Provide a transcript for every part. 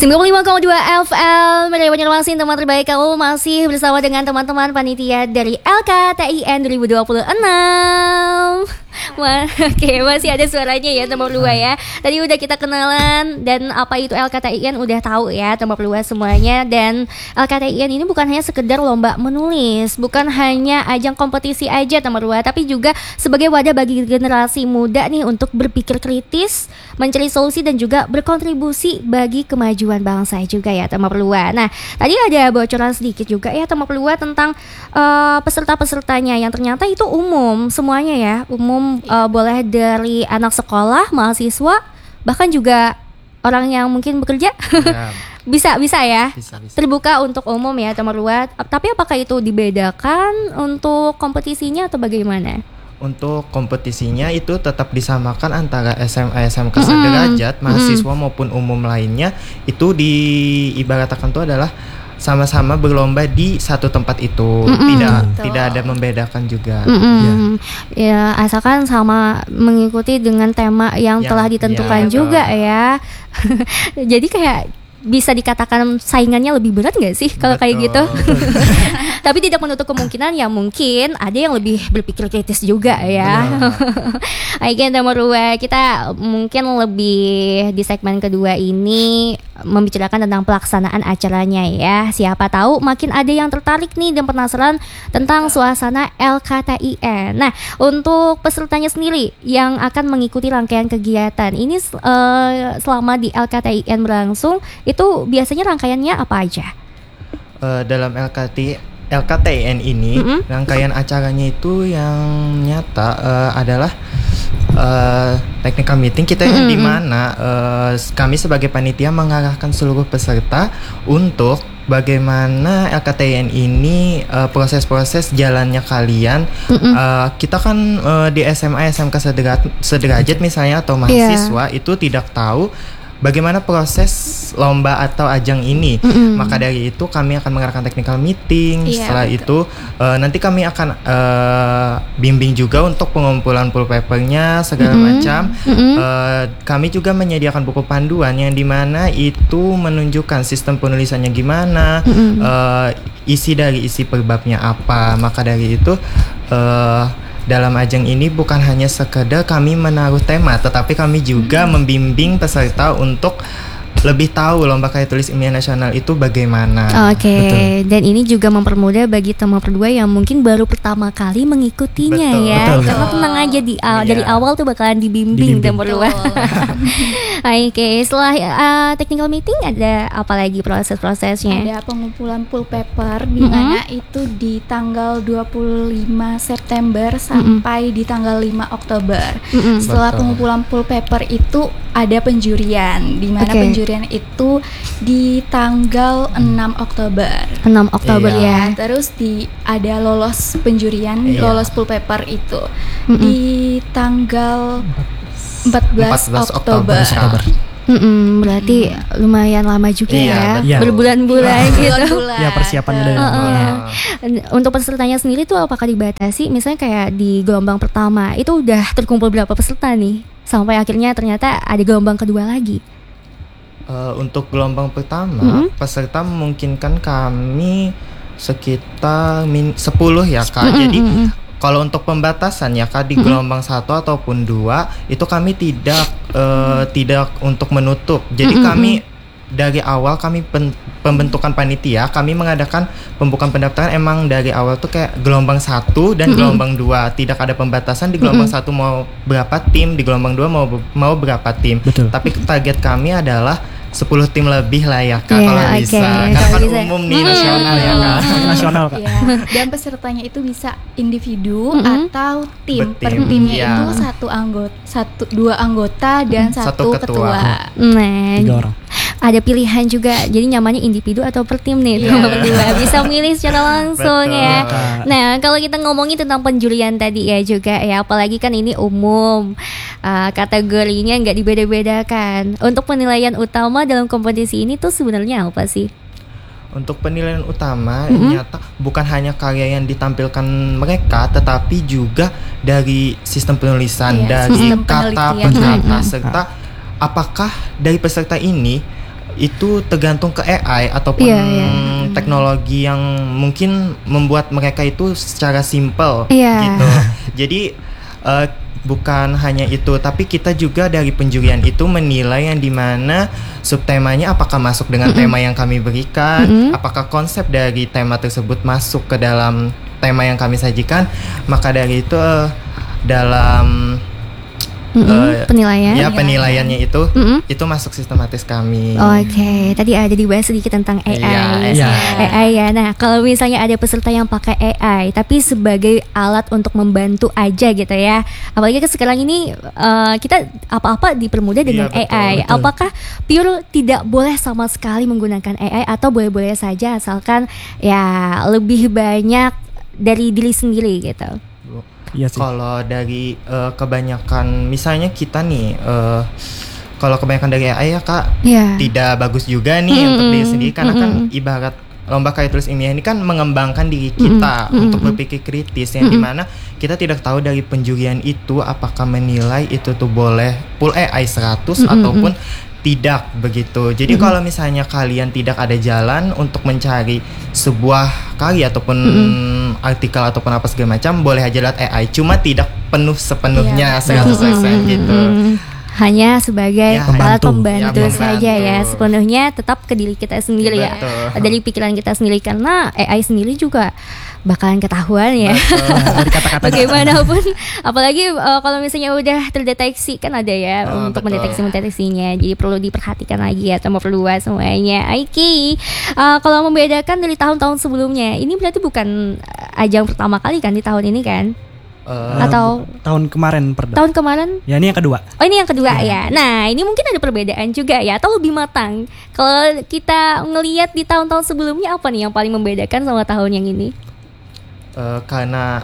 95,2 FM Radio Banjarmasin, teman terbaik kamu masih bersama dengan teman-teman panitia dari LKTIN 2026. Oke, masih ada suaranya ya teman Lua ya. Tadi udah kita kenalan dan apa itu LKTIN udah tahu ya teman Lua semuanya. Dan LKTIN ini bukan hanya sekedar lomba menulis, bukan hanya ajang kompetisi aja teman Lua, tapi juga sebagai wadah bagi generasi muda nih untuk berpikir kritis, mencari solusi dan juga berkontribusi bagi kemajuan bangsa juga ya teman Lua. Nah, tadi ada bocoran sedikit juga ya teman Lua tentang peserta-pesertanya yang ternyata itu umum semuanya ya, umum. Boleh dari anak sekolah, mahasiswa, bahkan juga orang yang mungkin bekerja. Ya. bisa ya. Bisa. Terbuka untuk umum ya teman Lua. Tapi apakah itu dibedakan untuk kompetisinya atau bagaimana? Untuk kompetisinya itu tetap disamakan antara SMA SMK sederajat, mahasiswa maupun umum lainnya. Itu diibaratkan itu adalah sama-sama berlomba di satu tempat itu, tidak ada membedakan juga. Ya, asalkan sama mengikuti dengan tema yang telah ditentukan juga ya. Jadi kayak bisa dikatakan saingannya lebih berat nggak sih kalau kayak gitu? Tapi tidak menutup kemungkinan ya mungkin ada yang lebih berpikir kritis juga ya. Oke, teman Lua, kita mungkin lebih di segmen kedua ini membicarakan tentang pelaksanaan acaranya ya. Siapa tahu makin ada yang tertarik nih dan penasaran tentang suasana LKTIN. Nah, untuk pesertanya sendiri yang akan mengikuti rangkaian kegiatan ini selama di LKTIN berlangsung, itu biasanya rangkaiannya apa aja? Dalam LKTIN ini rangkaian acaranya itu yang nyata adalah technical meeting kita yang dimana kami sebagai panitia mengarahkan seluruh peserta untuk bagaimana LKTIN ini proses-proses jalannya kalian. Kita kan di SMA SMK sederajat misalnya atau mahasiswa itu tidak tahu bagaimana proses lomba atau ajang ini. Maka dari itu kami akan mengarahkan technical meeting. Setelah itu nanti kami akan bimbing juga untuk pengumpulan full papernya segala macam. Kami juga menyediakan buku panduan yang dimana itu menunjukkan sistem penulisannya gimana, isi dari isi perbabnya apa. Maka dari itu dalam ajang ini bukan hanya sekedar kami menaruh tema, tetapi kami juga membimbing peserta untuk lebih tahu lomba karya tulis ilmiah nasional itu bagaimana. Oke. Dan ini juga mempermudah bagi teman berdua yang mungkin baru pertama kali mengikutinya ya. Betul. Karena tenang aja dari awal tuh bakalan dibimbing teman berdua. Oke, setelah technical meeting ada apa lagi proses-prosesnya? Ada pengumpulan full paper di mana itu di tanggal 25 September sampai di tanggal 5 Oktober. Setelah pengumpulan full paper itu ada penjurian di mana penjurian itu di tanggal 6 Oktober. 6 Oktober ya. Terus ada lolos penjurian, lolos full paper itu di tanggal 14 Oktober. Berarti lumayan lama juga ya. Berbulan-bulan gitu. Ya, persiapannya dari Untuk pesertanya sendiri tuh apakah dibatasi? Misalnya kayak di gelombang pertama itu udah terkumpul berapa peserta nih? Sampai akhirnya ternyata ada gelombang kedua lagi. Untuk gelombang pertama peserta memungkinkan kami sekitar 10 ya Kak. Jadi kalau untuk pembatasan ya Kak di gelombang 1 ataupun 2 itu kami tidak untuk menutup. Jadi kami dari awal kami pembentukan panitia kami mengadakan pembukaan pendaftaran emang dari awal tuh kayak gelombang 1 dan gelombang 2 tidak ada pembatasan di gelombang 1 mau berapa tim, di gelombang 2 mau berapa tim. Betul. Tapi target kami adalah 10 tim lebih lah ya Kak kalau bisa. Karena kan umum nih nasional ya Kak. Nasional Kak. Dan pesertanya itu bisa individu atau tim. Per timnya itu dua anggota dan satu ketua. Nah, 3 orang. Ada pilihan juga, jadi nyamannya individu atau per tim nih berdua bisa milih secara langsung. Betul. Ya. Nah, kalau kita ngomongin tentang penjurian tadi ya juga ya, apalagi kan ini umum, kategorinya nggak dibeda-bedakan. Untuk penilaian utama dalam kompetisi ini tuh sebenarnya apa sih? Untuk penilaian utama nyata bukan hanya karya yang ditampilkan mereka, tetapi juga dari sistem penulisan, dari kata serta apakah dari peserta ini itu tergantung ke AI ataupun teknologi yang mungkin membuat mereka itu secara simple gitu. Jadi bukan hanya itu, tapi kita juga dari penjurian itu menilai yang dimana subtemanya apakah masuk dengan tema yang kami berikan, apakah konsep dari tema tersebut masuk ke dalam tema yang kami sajikan. Maka dari itu dalam penilaian. Ya, penilaiannya itu masuk sistematis kami. Oke, tadi ada dibahas sedikit tentang AI. AI ya. Nah, kalau misalnya ada peserta yang pakai AI tapi sebagai alat untuk membantu aja gitu ya. Apalagi sekarang ini kita apa-apa dipermudah dengan AI. Betul. Apakah pure tidak boleh sama sekali menggunakan AI atau boleh-boleh saja asalkan ya lebih banyak dari diri sendiri gitu? Iya sih. Kalau dari kebanyakan misalnya kita nih kalau kebanyakan dari AI ya Kak, tidak bagus juga nih untuk diri sendiri karena kan ibarat lomba karya tulis ilmiah ini kan mengembangkan diri kita untuk berpikir kritis yang dimana kita tidak tahu dari penjurian itu apakah menilai itu tuh boleh full AI 100 ataupun tidak begitu. Jadi kalau misalnya kalian tidak ada jalan untuk mencari sebuah karya ataupun artikel ataupun apa segala macam, boleh aja lihat AI. Cuma tidak penuh sepenuhnya 100% gitu. Hanya sebagai alat pembantu saja ya. Sepenuhnya tetap ke diri kita sendiri ya. Dari pikiran kita sendiri karena AI sendiri juga bakalan ketahuan ya. Bagaimanapun, apalagi kalau misalnya udah terdeteksi kan ada ya untuk mendeteksinya. Jadi perlu diperhatikan lagi ya, atau perlu semuanya. Oke. Kalau membedakan dari tahun-tahun sebelumnya, ini berarti bukan ajang pertama kali kan di tahun ini kan? Atau tahun kemarin Tahun kemarin? Ya, ini yang kedua. Oh, ini yang kedua ya. Nah, ini mungkin ada perbedaan juga ya, atau lebih matang. Kalau kita ngelihat di tahun-tahun sebelumnya, apa nih yang paling membedakan sama tahun yang ini? Karena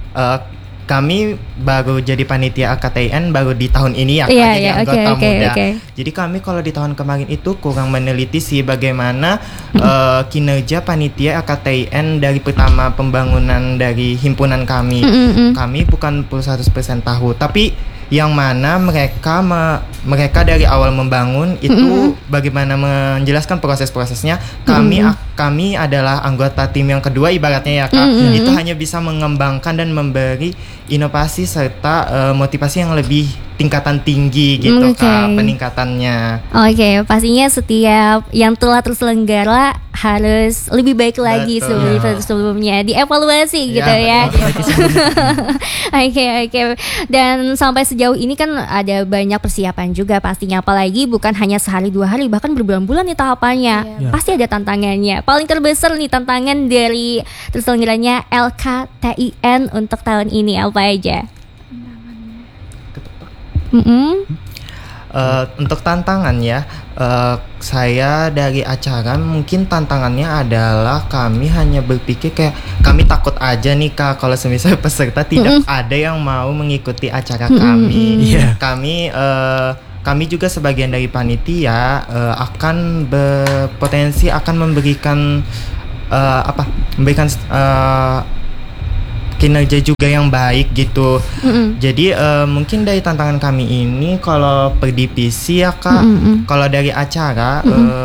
kami baru jadi panitia AKTIN baru di tahun ini ya Kak, jadi anggota muda. Jadi kami kalau di tahun kemarin itu kurang meneliti sih bagaimana kinerja panitia AKTIN dari pertama pembangunan dari himpunan kami. Kami bukan 100% tahu, tapi yang mana mereka dari awal membangun itu bagaimana menjelaskan proses-prosesnya. Kami adalah anggota tim yang kedua ibaratnya ya Kak. Itu hanya bisa mengembangkan dan memberi inovasi serta motivasi yang lebih tingkatan tinggi gitu Kak, peningkatannya. Oke, pastinya setiap yang telah terselenggara harus lebih baik lagi sebelumnya, dievaluasi gitu ya. Oke. Dan sampai sejauh ini kan ada banyak persiapan juga pastinya, apalagi bukan hanya sehari 2 hari, bahkan berbulan-bulan nih tahapannya. Pasti ada tantangannya. Paling terbesar nih tantangan dari terselenggaranya LKTIN untuk tahun ini apa aja? Untuk tantangan ya, saya dari acara mungkin tantangannya adalah kami hanya berpikir kayak kami takut aja nih Kak kalau semisal peserta tidak ada yang mau mengikuti acara kami. Kami juga sebagian dari panitia akan berpotensi akan memberikan kinerja juga yang baik gitu. Jadi mungkin dari tantangan kami ini kalau per divisi ya Kak, kalau dari acara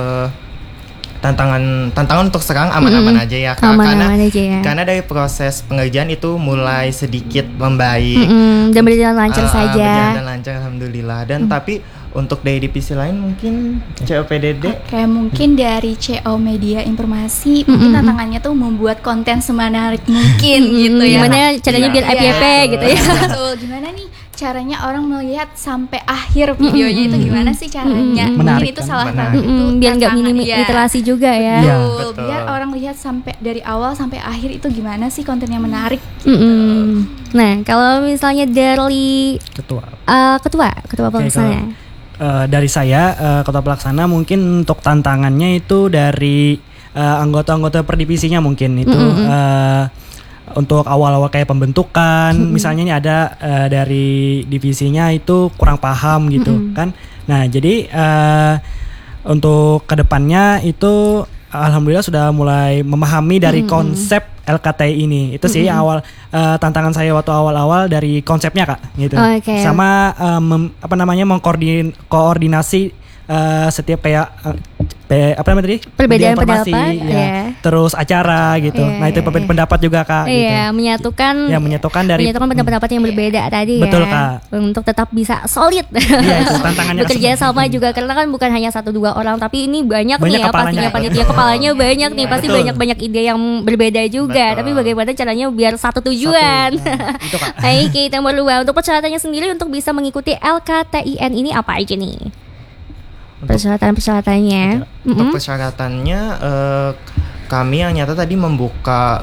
tantangan untuk serang aman-aman aja ya Kak, karena dari proses pengerjaan itu mulai sedikit membaik dan berjalan lancar saja. Berjalan lancar alhamdulillah. Dan tapi untuk dari divisi lain mungkin COPDD. Oke, mungkin dari CO Media Informasi mungkin tantangannya tuh membuat konten semenarik mungkin gitu ya. Gimana caranya biar FYP gitu ya. Betul. Gimana nih caranya orang melihat sampai akhir videonya itu gimana sih caranya? Mungkin itu salah satu biar nggak minim literasi juga ya. Betul. Biar orang lihat sampai dari awal sampai akhir itu gimana sih kontennya menarik. Nah, kalau misalnya dari ketua pelaksana. Dari saya ketua pelaksana mungkin untuk tantangannya itu dari anggota-anggota per divisinya mungkin itu untuk awal-awal kayak pembentukan misalnya ini ada dari divisinya itu kurang paham gitu kan. Nah, jadi untuk kedepannya itu alhamdulillah sudah mulai memahami dari konsep LKTI ini. Itu sih awal tantangan saya waktu awal-awal dari konsepnya Kak gitu. Sama mengkoordinasi setiap kayak apa namanya tadi? Perbedaan Informasi, pendapat, ya. ya. Terus acara gitu. Iya, Nah, itu perbedaan pendapat juga Kak gitu. Iya, menyatukan dari pendapat-pendapat yang berbeda tadi betul, ya. Kak. Untuk tetap bisa solid. Iya, itu tantangannya. Bekerja sama juga karena kan bukan hanya 1-2 orang tapi ini banyak nih ya pastinya kepalanya. panitia kepalanya banyak nih pasti Betul. banyak ide yang berbeda juga. Betul. Tapi bagaimana caranya biar satu tujuan. Itu Kak. Oke, nomor 2 untuk persyaratannya sendiri untuk bisa mengikuti LKTIN ini apa aja nih? Persyaratan-persyaratannya. Untuk persyaratannya kami yang nyata tadi membuka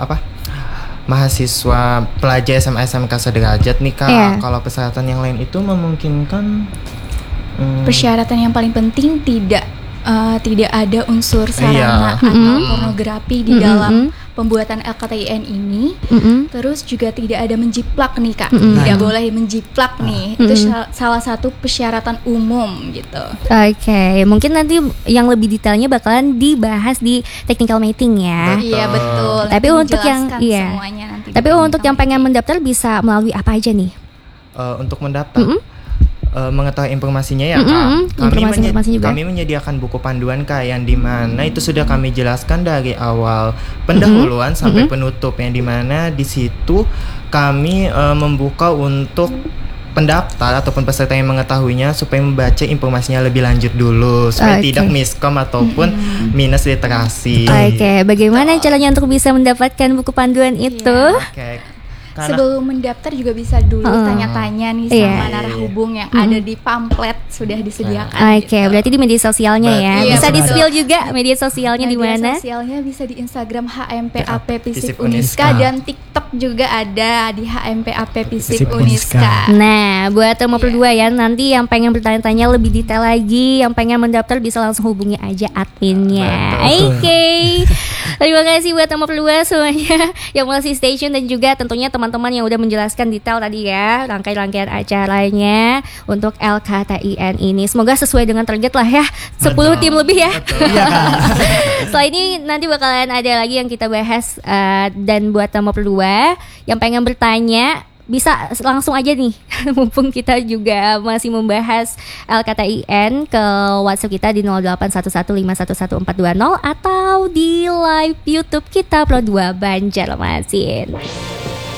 mahasiswa pelajar SMA SMK sederajat nih Kak. Iya. Kalau persyaratan yang lain itu memungkinkan Persyaratan yang paling penting tidak ada unsur sarana Iya. atau pornografi di dalam pembuatan LKTIN ini. Terus juga tidak ada menjiplak nih Kak. Tidak boleh menjiplak nih. Itu salah satu persyaratan umum gitu. Oke, mungkin nanti yang lebih detailnya bakalan dibahas di technical meeting ya. Iya betul. Tapi Nanti untuk yang dijelaskan semuanya nanti tapi di untuk yang pengen meeting. mendaftar bisa melalui apa aja nih? untuk mendaftar. Mengetahui informasinya ya Kak. Informasi juga. Kami menyediakan buku panduan Kak yang dimana itu sudah kami jelaskan dari awal pendahuluan sampai penutup yang dimana di situ kami membuka untuk pendaftar ataupun peserta yang mengetahuinya supaya membaca informasinya lebih lanjut dulu supaya Oke. tidak miskom ataupun minus literasi. Oke, bagaimana caranya untuk bisa mendapatkan buku panduan itu? Oke. Sebelum mendaftar juga bisa dulu tanya-tanya nih sama Iya. narahubung yang ada di pamflet sudah disediakan. Oke, berarti di media sosialnya ya. Betul. Bisa Iya, di-spill juga media sosialnya di Media mana? sosialnya bisa di Instagram HMPAP Fisip Fisip Uniska. Uniska dan TikTok juga ada di HMPAP Fisip Fisip Uniska. Uniska. Nah, buat nomor kedua ya, nanti yang pengen bertanya-tanya lebih detail lagi, yang pengen mendaftar bisa langsung hubungi aja adminnya. Oke. Terima kasih buat nomor kedua semuanya yang masih stay tune dan juga tentunya teman-teman yang udah menjelaskan detail tadi ya rangkaian acaranya untuk LKTIN ini. Semoga sesuai dengan target lah ya. 10 tim lebih ya. Setelah ini nanti bakalan ada lagi yang kita bahas dan buat nomor kedua yang pengen bertanya bisa langsung aja nih mumpung kita juga masih membahas LKTIN ke WhatsApp kita di 0811511420 atau di live YouTube kita Pro 2 Banjarmasin.